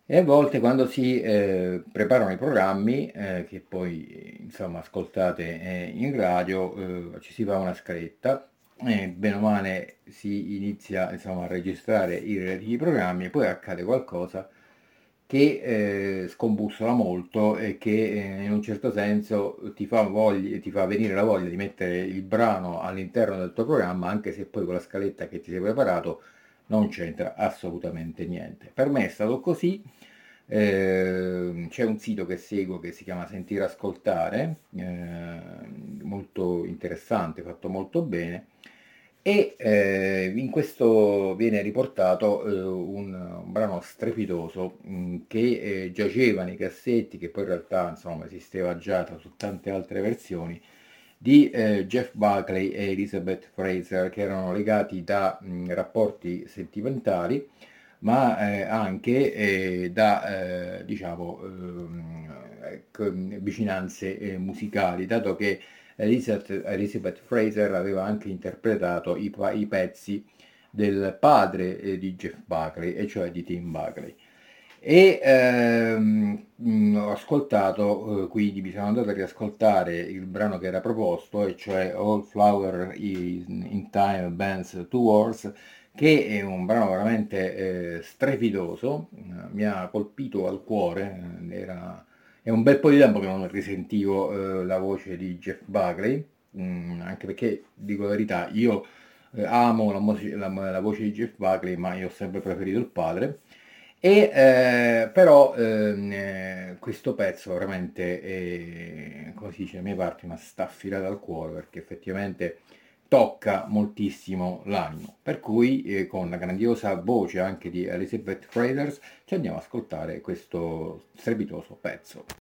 E a volte quando si preparano i programmi, che poi insomma ascoltate in radio, ci si fa una scaletta, e bene o male si inizia insomma a registrare i relativi programmi e poi accade qualcosa che scombussola molto e che in un certo senso ti fa venire la voglia di mettere il brano all'interno del tuo programma, anche se poi con la scaletta che ti sei preparato non c'entra assolutamente niente. Per me è stato così. C'è un sito che seguo che si chiama Sentire Ascoltare, molto interessante, fatto molto bene, e in questo viene riportato un brano strepitoso che giaceva nei cassetti, che poi in realtà insomma esisteva già su tante altre versioni, di Jeff Buckley e Elizabeth Fraser, che erano legati da rapporti sentimentali, ma anche da diciamo, vicinanze musicali, dato che Elizabeth Fraser aveva anche interpretato i pezzi del padre di Jeff Buckley, e cioè di Tim Buckley. E ho ascoltato, quindi mi sono andato a riascoltare il brano che era proposto, e cioè All Flower in Time Bands Two Wars, che è un brano veramente strepitoso, mi ha colpito al cuore, è un bel po' di tempo che non risentivo la voce di Jeff Buckley, anche perché, dico la verità, io amo la voce di Jeff Buckley, ma io ho sempre preferito il padre. E però questo pezzo veramente, come si dice, a mie parti, ma sta affilata al cuore, perché effettivamente tocca moltissimo l'animo. Per cui con la grandiosa voce anche di Elizabeth Fraser ci andiamo ad ascoltare questo strepitoso pezzo.